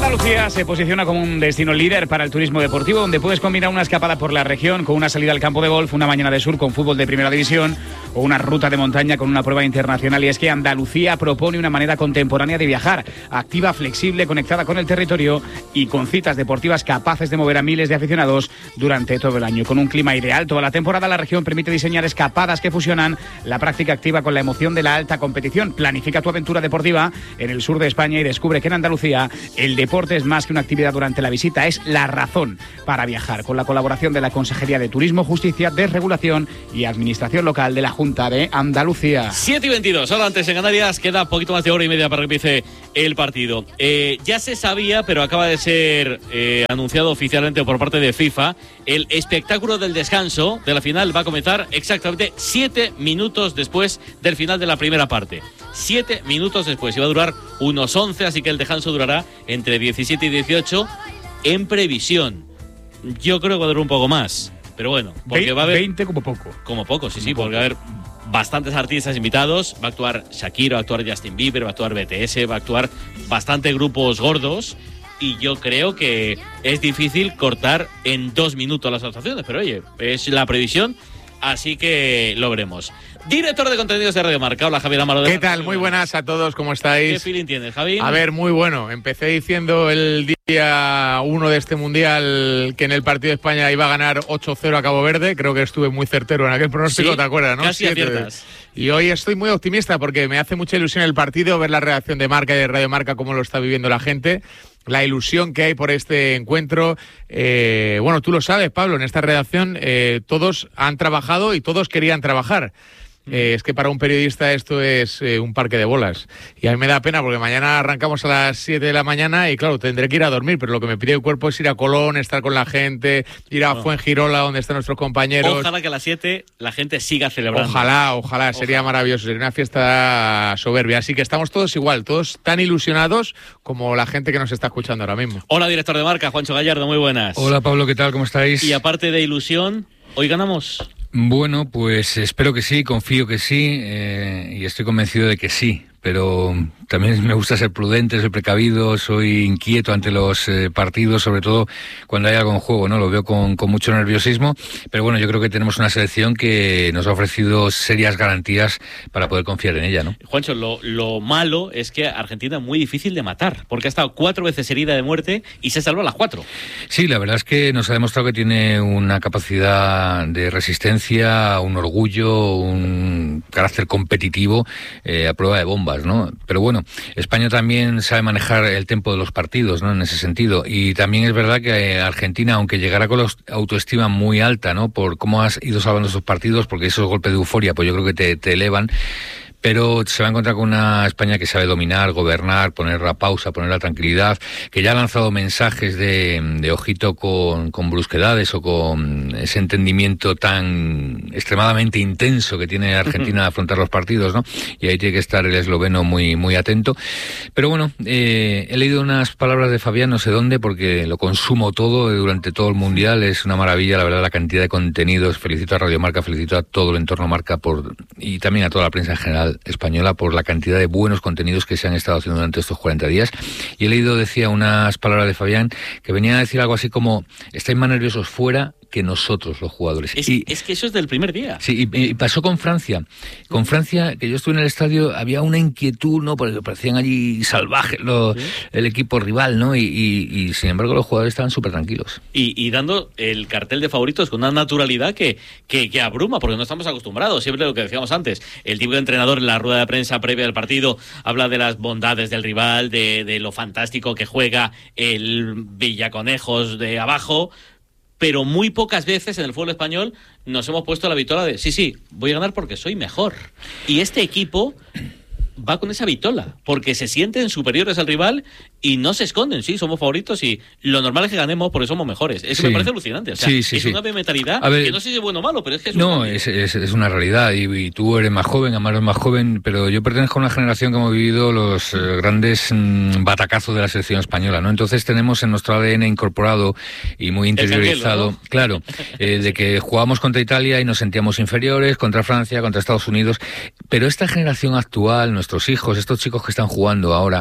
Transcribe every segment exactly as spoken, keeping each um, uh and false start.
Andalucía se posiciona como un destino líder para el turismo deportivo, donde puedes combinar una escapada por la región con una salida al campo de golf, una mañana de sur con fútbol de primera división o una ruta de montaña con una prueba internacional. Y es que Andalucía propone una manera contemporánea de viajar, activa, flexible, conectada con el territorio y con citas deportivas capaces de mover a miles de aficionados durante todo el año. Con un clima ideal toda la temporada, la región permite diseñar escapadas que fusionan la práctica activa con la emoción de la alta competición. Planifica tu aventura deportiva en el sur de España y descubre que en Andalucía el deporte es más que una actividad durante la visita, es la razón para viajar. Con la colaboración de la Consejería de Turismo, Justicia, Desregulación y Administración Local de la Junta de Andalucía. siete y veintidós, ahora antes en Canarias, queda poquito más de hora y media para que empiece el partido. Eh, ya se sabía, pero acaba de ser eh, anunciado oficialmente por parte de FIFA, el espectáculo del descanso de la final va a comenzar exactamente siete minutos después del final de la primera parte. Siete minutos después, y va a durar unos once, así que el descanso durará entre diecisiete y dieciocho en previsión. Yo creo que va a durar un poco más, pero bueno, porque veinte, va a haber... veinte como poco. Como poco, sí, como sí, poco. porque va a haber bastantes artistas invitados. Va a actuar Shakira, va a actuar Justin Bieber, va a actuar B T S, va a actuar bastante grupos gordos. Y yo creo que es difícil cortar en dos minutos las actuaciones, pero oye, es la previsión, así que lo veremos. Director de contenidos de Radio Marca, hola Javier Amaro. ¿Qué tal? Muy buenas a todos, ¿cómo estáis? ¿Qué feeling tienes, Javi? A ver, muy bueno. Empecé diciendo el día uno de este Mundial que en el partido de España iba a ganar ocho cero a Cabo Verde. Creo que estuve muy certero en aquel pronóstico, ¿Sí? ¿te acuerdas, no? Casi Siete. aciertas. Y hoy estoy muy optimista porque me hace mucha ilusión el partido, ver la reacción de Marca y de Radio Marca, cómo lo está viviendo la gente. La ilusión que hay por este encuentro. Eh, bueno, tú lo sabes, Pablo, en esta redacción eh, todos han trabajado y todos querían trabajar. Eh, es que para un periodista esto es eh, un parque de bolas. Y a mí me da pena porque mañana arrancamos a las siete de la mañana y claro, tendré que ir a dormir, pero lo que me pide el cuerpo es ir a Colón, estar con la gente, ir a Oh. Fuengirola, donde están nuestros compañeros. Ojalá que a las siete la gente siga celebrando. Ojalá, ojalá, sería Ojalá. maravilloso, sería una fiesta soberbia. Así que estamos todos igual, todos tan ilusionados como la gente que nos está escuchando ahora mismo. Hola, director de Marca, Juancho Gallardo, muy buenas. Hola Pablo, ¿qué tal? ¿Cómo estáis? Y aparte de ilusión, ¿hoy ganamos? Bueno, pues espero que sí, confío que sí eh, y estoy convencido de que sí, pero también me gusta ser prudente, ser precavido, soy inquieto ante los eh, partidos, sobre todo cuando hay algo en juego, ¿no? Lo veo con, con mucho nerviosismo, pero bueno, yo creo que tenemos una selección que nos ha ofrecido serias garantías para poder confiar en ella, ¿no? Juancho, lo, lo malo es que Argentina es muy difícil de matar, porque ha estado cuatro veces herida de muerte y se salvó a las cuatro. Sí, la verdad es que nos ha demostrado que tiene una capacidad de resistencia, un orgullo, un carácter competitivo eh, a prueba de bombas, ¿no? Pero bueno, España también sabe manejar el tempo de los partidos, ¿no? En ese sentido. Y también es verdad que Argentina, aunque llegara con la autoestima muy alta, ¿no? Por cómo has ido salvando esos partidos, porque esos golpes de euforia, pues yo creo que te, te elevan. Pero se va a encontrar con una España que sabe dominar, gobernar, poner la pausa, poner la tranquilidad, que ya ha lanzado mensajes de, de ojito con, con brusquedades o con ese entendimiento tan extremadamente intenso que tiene Argentina a afrontar los partidos, ¿no? Y ahí tiene que estar el esloveno muy, muy atento. Pero bueno, eh, he leído unas palabras de Fabián, no sé dónde, porque lo consumo todo durante todo el Mundial. Es una maravilla, la verdad, la cantidad de contenidos. Felicito a Radio Marca, felicito a todo el entorno Marca por y también a toda la prensa en general española por la cantidad de buenos contenidos que se han estado haciendo durante estos cuarenta días. Y he leído, decía, unas palabras de Fabián que venían a decir algo así como: estáis más nerviosos fuera que nosotros los jugadores. Es, y, es que eso es del primer día. Sí, y, y pasó con Francia. Con Francia, que yo estuve en el estadio, había una inquietud, ¿no? Porque parecían allí salvajes los, ¿sí? el equipo rival, ¿no? Y, y, y sin embargo los jugadores estaban súper tranquilos. Y, y dando el cartel de favoritos con una naturalidad que, que, que abruma, porque no estamos acostumbrados. Siempre lo que decíamos antes, el tipo de entrenador en la rueda de prensa previa al partido habla de las bondades del rival, de, de lo fantástico que juega el Villaconejos de abajo, pero muy pocas veces en el fútbol español nos hemos puesto la vitola de sí, sí, voy a ganar porque soy mejor. Y este equipo va con esa vitola, porque se sienten superiores al rival y no se esconden. Sí, somos favoritos y lo normal es que ganemos porque somos mejores. Eso sí. me parece alucinante. O sea, sí, sí, es sí. una mentalidad ver, que no sé si es bueno o malo, pero es que es No, un es, es, es una realidad. Y, y tú eres más joven, Amaro es más joven, pero yo pertenezco a una generación que hemos vivido los eh, grandes mmm, batacazos de la selección española, ¿no? Entonces tenemos en nuestro A D N incorporado y muy interiorizado, canguelo, ¿no? Claro, eh, de que jugábamos contra Italia y nos sentíamos inferiores, contra Francia, contra Estados Unidos. Pero esta generación actual, nuestros hijos, estos chicos que están jugando ahora,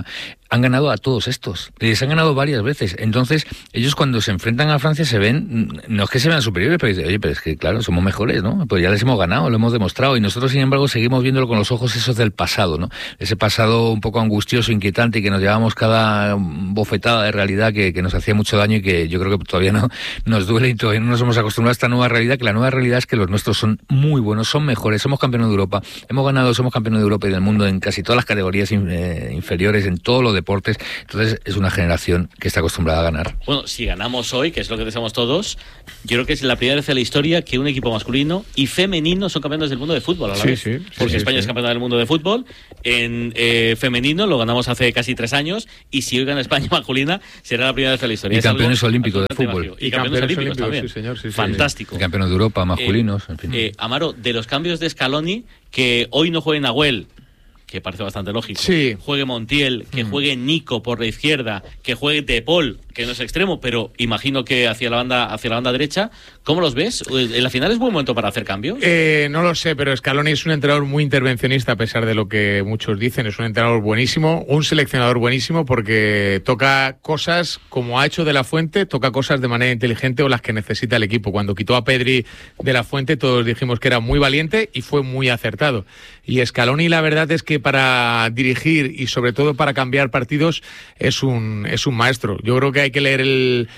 han ganado a todos estos. Les han ganado varias veces. Entonces, ellos cuando se enfrentan a Francia se ven, no es que se vean superiores, pero dicen, oye, pero es que claro, somos mejores, ¿no? Pues ya les hemos ganado, lo hemos demostrado. Y nosotros, sin embargo, seguimos viéndolo con los ojos esos del pasado, ¿no? Ese pasado un poco angustioso, inquietante, y que nos llevamos cada bofetada de realidad que, que nos hacía mucho daño y que yo creo que todavía no nos duele y todavía no nos hemos acostumbrado a esta nueva realidad, que la nueva realidad es que los nuestros son muy buenos, son mejores, somos campeones de Europa, hemos ganado, somos campeones de Europa y del mundo en casi todas las categorías eh, inferiores, en todos los deportes. Entonces es una generación que está acostumbrada a ganar. Bueno, si ganamos hoy, que es lo que deseamos todos, yo creo que es la primera vez en la historia que un equipo masculino y femenino son campeones del mundo de fútbol a la sí, vez. Sí, Porque sí, España sí. es campeona del mundo de fútbol. En eh, femenino lo ganamos hace casi tres años. Y si hoy gana España masculina, será la primera vez en la historia. Y es campeones olímpicos de fútbol. Mágico. Y, y campeones, campeones olímpicos, olímpicos también. Sí, señor, sí, Fantástico. Y campeones de Europa masculinos. Eh, en fin. eh, Amaro, de los cambios de Scaloni, que hoy no juegue Nahuel, que parece bastante lógico, sí. juegue Montiel, que Mm. juegue Nico por la izquierda, que juegue De Paul, que no es extremo, pero imagino que hacia la banda hacia la banda derecha. ¿Cómo los ves? ¿En la final es buen momento para hacer cambios? Eh, no lo sé, pero Scaloni es un entrenador muy intervencionista, a pesar de lo que muchos dicen. Es un entrenador buenísimo, un seleccionador buenísimo, porque toca cosas como ha hecho De La Fuente, toca cosas de manera inteligente o las que necesita el equipo. Cuando quitó a Pedri de La Fuente, todos dijimos que era muy valiente y fue muy acertado. Y Scaloni, la verdad es que para dirigir y sobre todo para cambiar partidos es un, es un maestro. Yo creo que hay que leer el...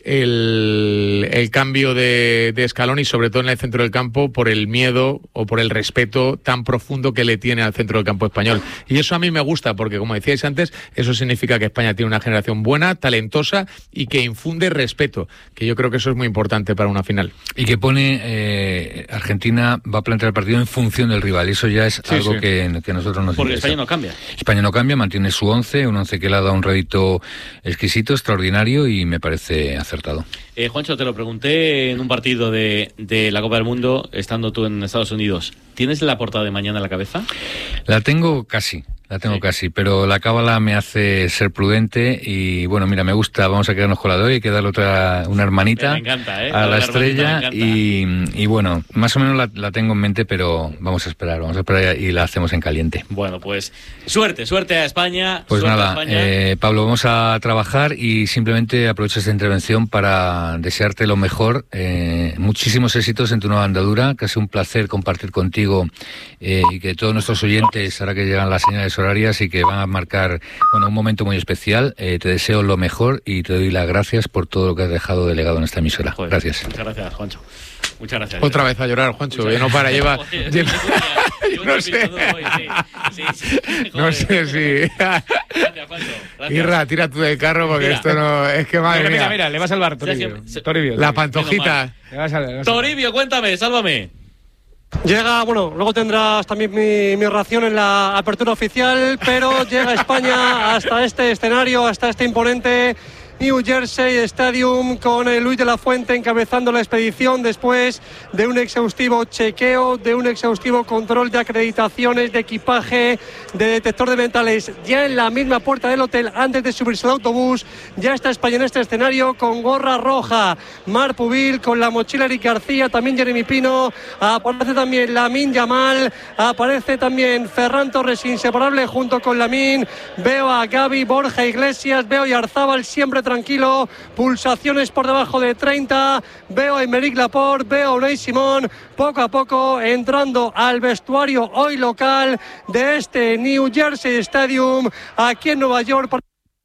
El, el cambio de, de Scaloni, sobre todo en el centro del campo, por el miedo o por el respeto tan profundo que le tiene al centro del campo español. Y eso a mí me gusta, porque como decíais antes, eso significa que España tiene una generación buena, talentosa y que infunde respeto, que yo creo que eso es muy importante para una final. Y que pone, eh, Argentina va a plantear el partido en función del rival, y eso ya es sí, algo sí. Que, que nosotros nos Porque interesa. España no cambia. España no cambia, mantiene su once, un once que le ha dado un rédito exquisito, extraordinario, y me parece acertado. Eh, Juancho, te lo pregunté en un partido de, de la Copa del Mundo, estando tú en Estados Unidos. ¿Tienes la portada de mañana en la cabeza? La tengo casi. La tengo sí. casi, pero la cábala me hace ser prudente y bueno, mira, me gusta, vamos a quedarnos con la de hoy, hay que darle otra, una hermanita me encanta, ¿eh? a la, la estrella y, y bueno, más o menos la, la tengo en mente, pero vamos a esperar, vamos a esperar y la hacemos en caliente. Bueno, pues suerte, suerte a España. Pues suerte nada, a España. Eh, Pablo, vamos a trabajar y simplemente aprovecho esta intervención para desearte lo mejor, eh, muchísimos éxitos en tu nueva andadura, que ha sido un placer compartir contigo eh, y que todos nuestros oyentes, ahora que llegan las señales horarias y que van a marcar bueno un momento muy especial, eh, te deseo lo mejor y te doy las gracias por todo lo que has dejado de legado en esta emisora. Joder, gracias. Muchas gracias, Juancho. Muchas gracias. Otra vez a llorar, Juancho, ya no para, lleva... lleva... no sé. Sí, sí, no sé si... Gracias, Juancho. Gracias. Irra, tira tú del carro porque mira, esto no... Es que madre mira, mía. Mira, mira, le va a salvar Toribio. Se... Toribio la pantojita. Le va a salvar, le va a salvar. Toribio, cuéntame, sálvame. Llega, bueno, luego tendrás también mi, mi ración en la apertura oficial, pero llega España hasta este escenario, hasta este imponente New Jersey Stadium, con Luis de la Fuente encabezando la expedición después de un exhaustivo chequeo, de un exhaustivo control de acreditaciones, de equipaje, de detector de metales. Ya en la misma puerta del hotel, antes de subirse al autobús, ya está España en este escenario con gorra roja. Mar Pubil, con la mochila Eric García, también Jeremy Pino, aparece también Lamine Yamal, aparece también Ferran Torres, inseparable junto con Lamine. Veo a Gavi, Borja Iglesias, veo a Yarzábal siempre tranquilo, pulsaciones por debajo de treinta, veo a Aymeric Laporte, veo a Unai Simón, poco a poco entrando al vestuario hoy local de este New Jersey Stadium, aquí en Nueva York,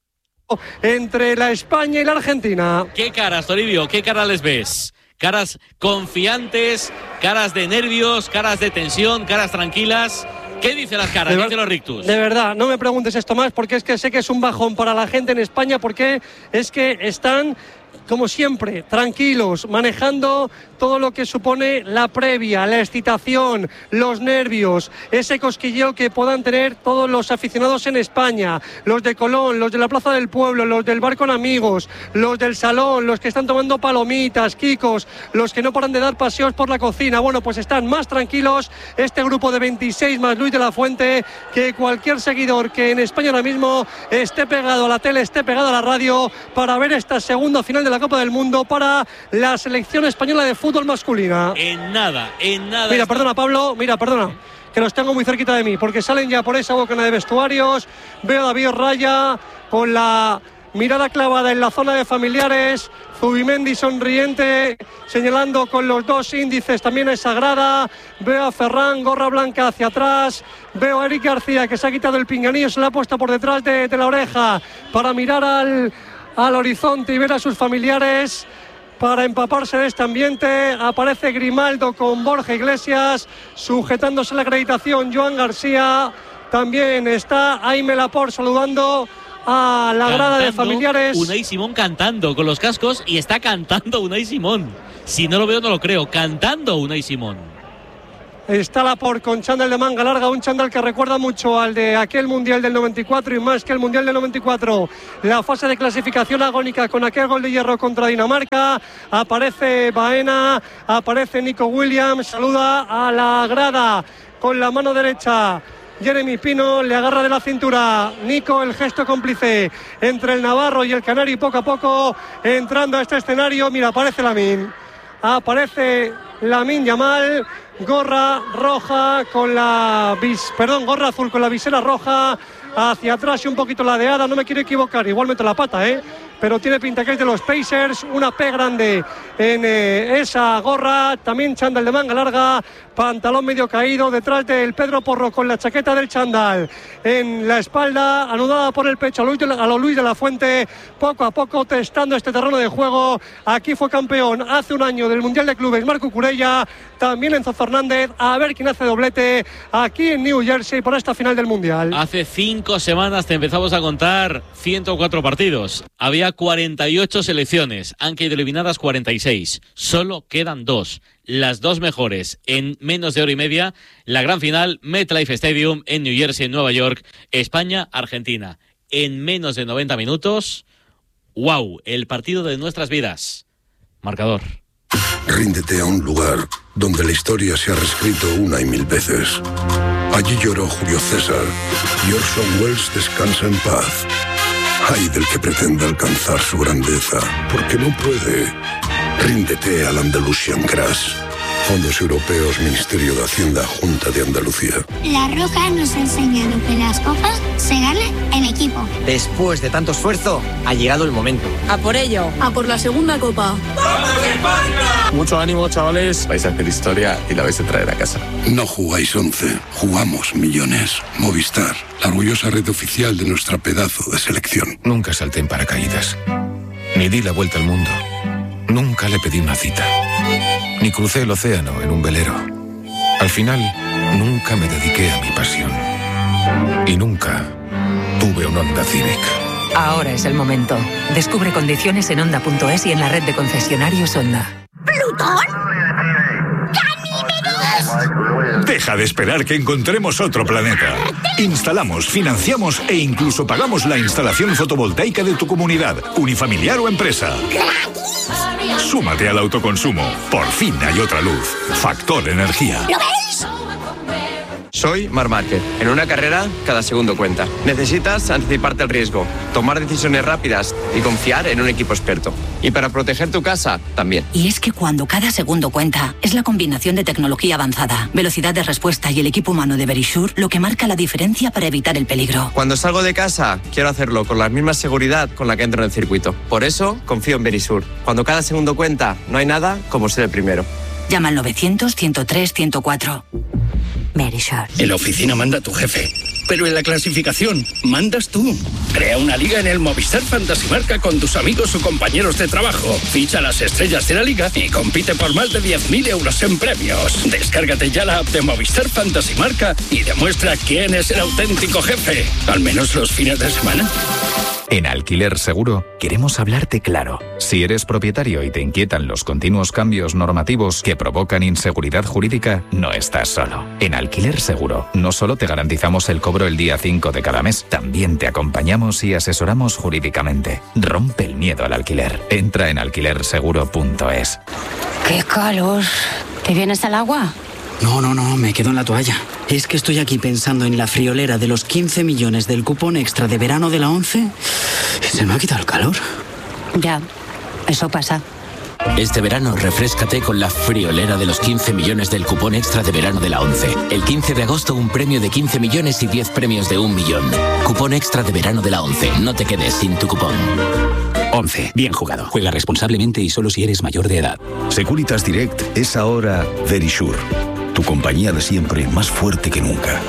entre la España y la Argentina. ¿Qué caras, Toribio? ¿Qué caras les ves? Caras confiantes, caras de nervios, caras de tensión, caras tranquilas. ¿Qué dicen las caras? ¿Qué dicen los rictus? De verdad, no me preguntes esto más, porque es que sé que es un bajón para la gente en España, porque es que están, como siempre, tranquilos, manejando todo lo que supone la previa, la excitación, los nervios, ese cosquilleo que puedan tener todos los aficionados en España, los de Colón, los de la Plaza del Pueblo, los del bar con amigos, los del salón, los que están tomando palomitas, kikos, los que no paran de dar paseos por la cocina. Bueno, pues están más tranquilos este grupo de veintiséis más Luis de la Fuente que cualquier seguidor que en España ahora mismo esté pegado a la tele, esté pegado a la radio para ver esta segunda final de la Copa del Mundo para la selección española de fútbol masculina. En nada, en nada. Mira, perdona, Pablo, mira, perdona. que los tengo muy cerquita de mí, porque salen ya por esa bocana de vestuarios. Veo a David Raya con la mirada clavada en la zona de familiares, Zubimendi sonriente, señalando con los dos índices también a esa grada. Veo a Ferran, gorra blanca hacia atrás. Veo a Eric García, que se ha quitado el pinganillo, se lo ha puesto por detrás de, de la oreja para mirar al, al horizonte y ver a sus familiares, para empaparse de este ambiente. Aparece Grimaldo con Borja Iglesias, sujetándose la acreditación Joan García. También está Aimé Laporte saludando a la grada de familiares. Unai Simón cantando con los cascos, y está cantando Unai Simón. Si no lo veo, no lo creo. Cantando Unai Simón. Está Laporte con chándal de manga larga, un chándal que recuerda mucho al de aquel Mundial del noventa y cuatro, y más que el Mundial del noventa y cuatro, la fase de clasificación agónica con aquel gol de hierro contra Dinamarca. Aparece Baena, aparece Nico Williams, saluda a la grada con la mano derecha. Jeremy Pino le agarra de la cintura. Nico, el gesto cómplice entre el navarro y el canario, y poco a poco entrando a este escenario. Mira, aparece Lamine. Aparece Lamine Yamal, gorra roja con la vis, perdón, gorra azul con la visera roja, hacia atrás y un poquito ladeada. No me quiero equivocar, igualmente la pata, ¿eh? pero tiene pinta que es de los Pacers. Una P grande en eh, esa gorra, también chándal de manga larga, pantalón medio caído, detrás del Pedro Porro con la chaqueta del chándal en la espalda, anudada por el pecho a Luis de la, a lo Luis de la Fuente, poco a poco testando este terreno de juego. Aquí fue campeón hace un año del Mundial de Clubes Marco Curella, también Enzo Fernández, a ver quién hace doblete aquí en New Jersey por esta final del Mundial. Hace cinco semanas te empezamos a contar ciento cuatro partidos, había cuarenta y ocho selecciones, han quedado eliminadas cuarenta y seis, solo quedan dos, las dos mejores en menos de hora y media. La gran final, MetLife Stadium en New Jersey, en Nueva York, España-Argentina, en menos de noventa minutos. ¡Wow! El partido de nuestras vidas. Marcador. Ríndete a un lugar donde la historia se ha reescrito una y mil veces. Allí lloró Julio César y Orson Welles descansa en paz. Ay del que pretenda alcanzar su grandeza, porque no puede. Ríndete al Andalusian Crash. Fondos Europeos, Ministerio de Hacienda, Junta de Andalucía. La Roja nos ha enseñado que las copas se ganan en equipo. Después de tanto esfuerzo, ha llegado el momento. A por ello. A por la segunda copa. ¡Vamos España! Mucho ánimo, chavales. Vais a hacer historia y la vais a traer a casa. No jugáis once, jugamos millones. Movistar, la orgullosa red oficial de nuestra pedazo de selección. Nunca salté en paracaídas, ni di la vuelta al mundo. Nunca le pedí una cita, ni crucé el océano en un velero. Al final, nunca me dediqué a mi pasión. Y nunca tuve un Honda Civic. Ahora es el momento. Descubre condiciones en Honda punto es y en la red de concesionarios Honda. ¿Plutón? ¿Ganímedes? Deja de esperar que encontremos otro planeta. Instalamos, financiamos e incluso pagamos la instalación fotovoltaica de tu comunidad, unifamiliar o empresa. Súmate al autoconsumo. Por fin hay otra luz. Factor Energía. ¿Lo veis? Soy Marc Márquez. En una carrera, cada segundo cuenta. Necesitas anticiparte al riesgo, tomar decisiones rápidas y confiar en un equipo experto. Y para proteger tu casa, también. Y es que cuando cada segundo cuenta, es la combinación de tecnología avanzada, velocidad de respuesta y el equipo humano de Verisure lo que marca la diferencia para evitar el peligro. Cuando salgo de casa, quiero hacerlo con la misma seguridad con la que entro en el circuito. Por eso, confío en Verisure. Cuando cada segundo cuenta, no hay nada como ser el primero. Llama al novecientos, ciento tres, ciento cuatro. Verisure. En la oficina manda tu jefe, pero en la clasificación mandas tú. Crea una liga en el Movistar Fantasy Marca con tus amigos o compañeros de trabajo. Ficha las estrellas de la liga y compite por más de diez mil euros en premios. Descárgate ya la app de Movistar Fantasy Marca y demuestra quién es el auténtico jefe, al menos los fines de semana. En Alquiler Seguro queremos hablarte claro. Si eres propietario y te inquietan los continuos cambios normativos que provocan inseguridad jurídica, no estás solo. En Alquiler Seguro no solo te garantizamos el cobro el día cinco de cada mes, también te acompañamos y asesoramos jurídicamente. Rompe el miedo al alquiler. Entra en alquiler seguro punto es. ¡Qué calor! ¿Te vienes al agua? No, no, no, me quedo en la toalla. Es que estoy aquí pensando en la friolera de los quince millones del cupón extra de verano de la ONCE y se me ha quitado el calor. Ya, eso pasa. Este verano refréscate con la friolera de los quince millones del cupón extra de verano de la ONCE. El quince de agosto un premio de quince millones y diez premios de un millón. Cupón extra de verano de la ONCE. No te quedes sin tu cupón. ONCE. Bien jugado. Juega responsablemente y solo si eres mayor de edad. Securitas Direct es ahora Verisure. Tu compañía de siempre más fuerte que nunca.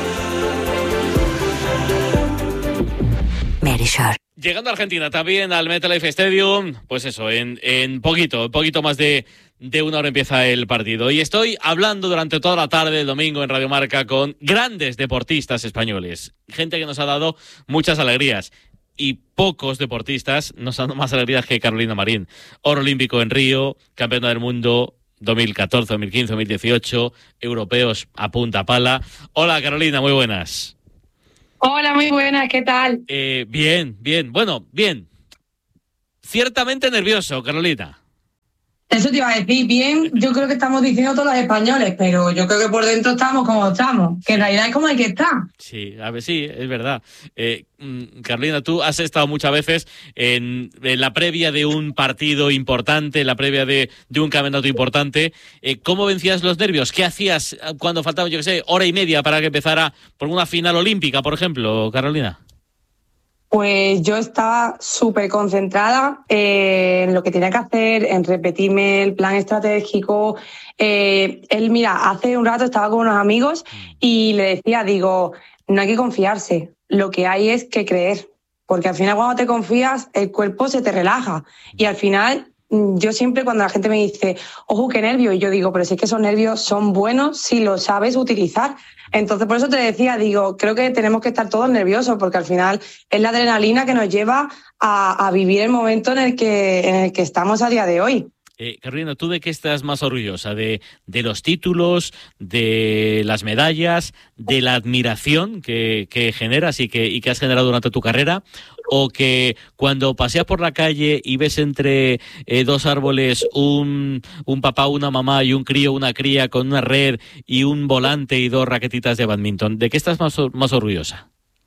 Verisure. Llegando a Argentina también al MetLife Stadium, pues eso, en, en poquito, en poquito más de, de una hora empieza el partido. Y estoy hablando durante toda la tarde del domingo en Radio Marca con grandes deportistas españoles. Gente que nos ha dado muchas alegrías. Y pocos deportistas nos han dado más alegrías que Carolina Marín. Oro olímpico en Río, campeona del mundo dos mil catorce, dos mil quince, dos mil dieciocho, europeos a punta pala. Hola Carolina, muy buenas. Hola, muy buenas, ¿qué tal? Eh, bien, bien, bueno, bien. Ciertamente nervioso, Carolina. Eso te iba a decir, bien, yo creo que estamos diciendo todos los españoles, pero yo creo que por dentro estamos como estamos, que en realidad es como hay que estar. Sí, a ver, sí, es verdad. Eh, Carolina, tú has estado muchas veces en, en la previa de un partido importante, en la previa de, de un campeonato importante. Eh, ¿Cómo vencías los nervios? ¿Qué hacías cuando faltaba, yo qué sé, hora y media para que empezara por una final olímpica, por ejemplo, Carolina? Pues yo estaba súper concentrada eh, en lo que tenía que hacer, en repetirme el plan estratégico. Eh, él, mira, hace un rato estaba con unos amigos y le decía, digo, no hay que confiarse, lo que hay es que creer, porque al final cuando te confías el cuerpo se te relaja y al final yo siempre cuando la gente me dice, ojo, qué nervio, y yo digo, pero si es que esos nervios son buenos si los sabes utilizar. Entonces, por eso te decía, digo, creo que tenemos que estar todos nerviosos porque al final es la adrenalina que nos lleva a, a vivir el momento en el que, en el que estamos a día de hoy. Eh, Carolina, ¿tú de qué estás más orgullosa? ¿De, de los títulos, de las medallas, de la admiración que, que generas y que, y que has generado durante tu carrera? ¿O que cuando paseas por la calle y ves entre eh, dos árboles un, un papá, una mamá y un crío, una cría con una red y un volante y dos raquetitas de bádminton? ¿De qué estás más, más orgullosa?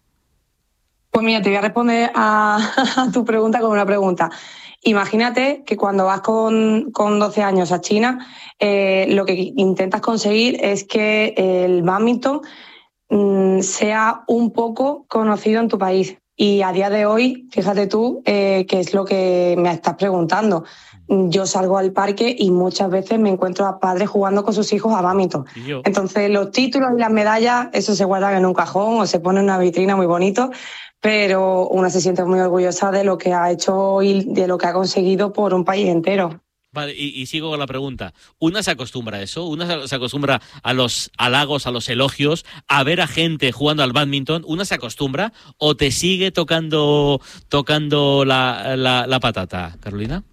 Pues mira, te voy a responder a, a tu pregunta con una pregunta. Imagínate que cuando vas con, con doce años a China, eh, lo que intentas conseguir es que el bádminton mmm, sea un poco conocido en tu país. Y a día de hoy, fíjate tú, eh, qué es lo que me estás preguntando. Yo salgo al parque y muchas veces me encuentro a padres jugando con sus hijos a bádminton. Entonces, los títulos y las medallas, eso se guardan en un cajón o se pone en una vitrina muy bonito, pero una se siente muy orgullosa de lo que ha hecho y de lo que ha conseguido por un país entero. Vale, y, y sigo con la pregunta. ¿Una se acostumbra a eso? ¿Una se acostumbra a los halagos, a los elogios, a ver a gente jugando al bádminton? ¿Una se acostumbra o te sigue tocando tocando la, la, la patata, Carolina?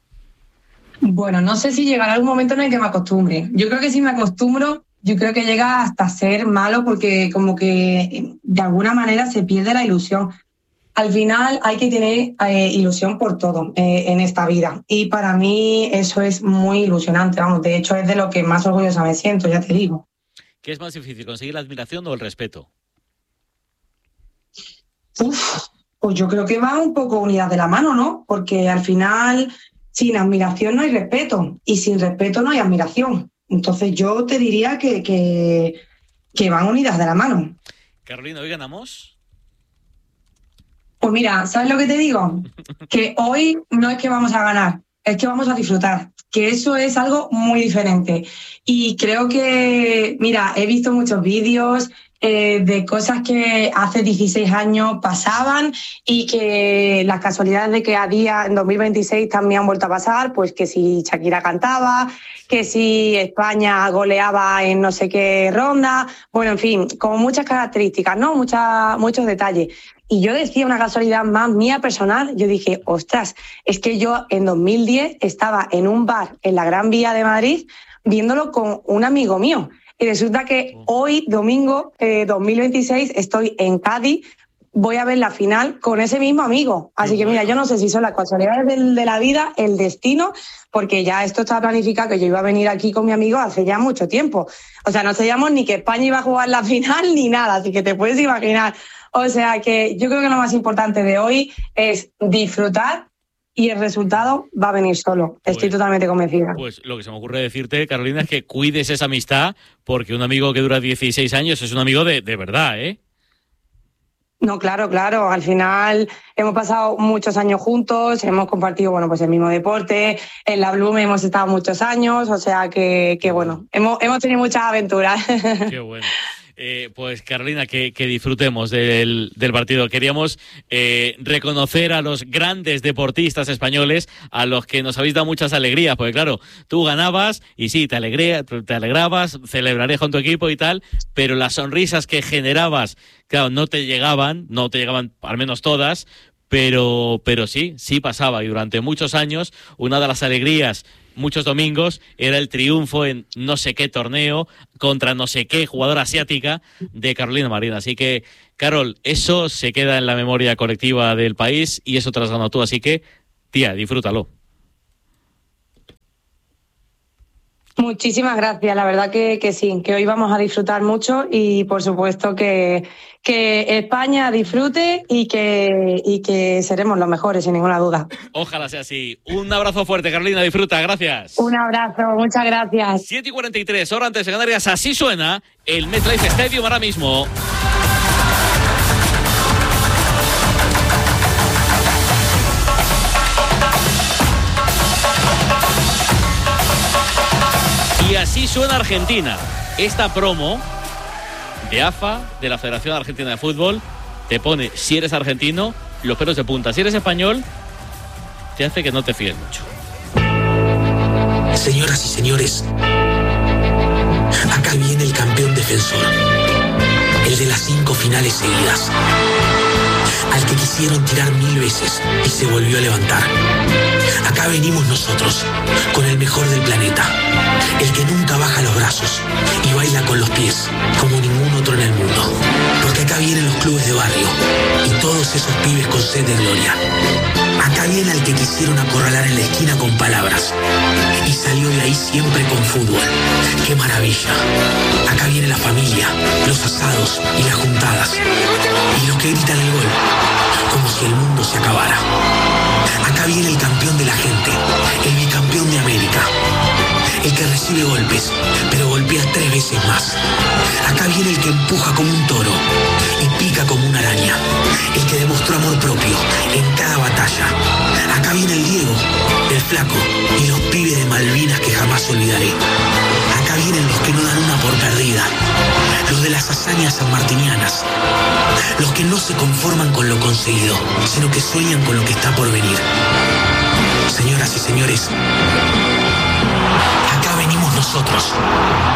Bueno, no sé si llegará algún momento en el que me acostumbre. Yo creo que si me acostumbro, yo creo que llega hasta ser malo porque como que de alguna manera se pierde la ilusión. Al final hay que tener eh, ilusión por todo eh, en esta vida y para mí eso es muy ilusionante, vamos, de hecho es de lo que más orgullosa me siento, ya te digo. ¿Qué es más difícil, conseguir la admiración o el respeto? Uf, pues yo creo que va un poco unidas de la mano, ¿no? Porque al final sin admiración no hay respeto y sin respeto no hay admiración. Entonces yo te diría que, que, que van unidas de la mano. Carolina, ¿hoy ganamos? Pues mira, ¿sabes lo que te digo? Que hoy no es que vamos a ganar, es que vamos a disfrutar, que eso es algo muy diferente. Y creo que, mira, he visto muchos vídeos eh, de cosas que hace dieciséis años pasaban y que las casualidades de que a día, en dos mil veintiséis, también han vuelto a pasar, pues que si Shakira cantaba, que si España goleaba en no sé qué ronda, bueno, en fin, como muchas características, ¿no? Muchas, muchos detalles. Y yo decía una casualidad más mía personal, yo dije, ostras, es que yo en dos mil diez estaba en un bar en la Gran Vía de Madrid viéndolo con un amigo mío. Y resulta que hoy, domingo eh, dos mil veintiséis, estoy en Cádiz, voy a ver la final con ese mismo amigo. Así que mira, yo no sé si son las casualidades de, de la vida, el destino, porque ya esto estaba planificado, que yo iba a venir aquí con mi amigo hace ya mucho tiempo. O sea, no sabíamos ni que España iba a jugar la final ni nada, así que te puedes imaginar. O sea que yo creo que lo más importante de hoy es disfrutar y el resultado va a venir solo. Estoy Pues- totalmente convencida. Pues lo que se me ocurre decirte, Carolina, es que cuides esa amistad, porque un amigo que dura dieciséis años es un amigo de, de verdad, ¿eh? No, claro, claro. Al final hemos pasado muchos años juntos, hemos compartido, bueno, pues el mismo deporte. En la Bloom hemos estado muchos años, o sea que, que bueno, hemos, hemos tenido muchas aventuras. Qué bueno. Eh, pues Carolina, que, que disfrutemos del, del partido. Queríamos eh, reconocer a los grandes deportistas españoles, a los que nos habéis dado muchas alegrías, porque claro, tú ganabas y sí, te, alegré, te alegrabas, celebraré con tu equipo y tal, pero las sonrisas que generabas, claro, no te llegaban, no te llegaban al menos todas, pero, pero sí, sí pasaba. Y durante muchos años, una de las alegrías, muchos domingos, era el triunfo en no sé qué torneo contra no sé qué jugadora asiática de Carolina Marín. Así que, Carol, eso se queda en la memoria colectiva del país y eso te lo has ganado tú. Así que, tía, disfrútalo. Muchísimas gracias, la verdad que, que sí, que hoy vamos a disfrutar mucho y por supuesto que, que España disfrute y que, y que seremos los mejores, sin ninguna duda. Ojalá sea así. Un abrazo fuerte, Carolina, disfruta, gracias. Un abrazo, muchas gracias. siete y cuarenta y tres, hora antes de Canarias, así suena el MetLife Stadium ahora mismo. Y así suena Argentina. Esta promo de A F A, de la Federación Argentina de Fútbol, te pone, si eres argentino, los pelos de punta. Si eres español, te hace que no te fíes mucho. Señoras y señores, acá viene el campeón defensor, el de las cinco finales seguidas, al que quisieron tirar mil veces y se volvió a levantar. Acá venimos nosotros, con el mejor del planeta, el que nunca baja los brazos y baila con los pies, como ningún otro en el mundo. Porque acá vienen los clubes de barrio y todos esos pibes con sed de gloria. Acá viene al que quisieron acorralar en la esquina con palabras y salió de ahí siempre con fútbol. ¡Qué maravilla! Acá viene la familia, los asados y las juntadas y los que gritan el gol, como si el mundo se acabara. Acá viene el campeón de la gente, el bicampeón de América, el que recibe golpes, pero golpea tres veces más. Acá viene el que empuja como un toro y pica como una araña, el que demostró amor propio en cada batalla. Acá viene el Diego, el Flaco y los pibes de Malvinas que jamás olvidaré. Acá vienen los que no dan una por perdida, los de las hazañas sanmartinianas, los que no se conforman con lo conseguido, sino que sueñan con lo que está por venir. Señoras y señores, acá venimos nosotros.